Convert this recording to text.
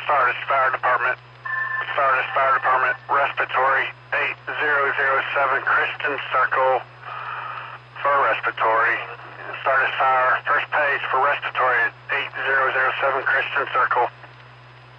Stardust Fire Department. Stardust Fire Department, respiratory 8007 Kristen Circle for respiratory. Stardust Fire, first page for respiratory at 8007 Kristen Circle.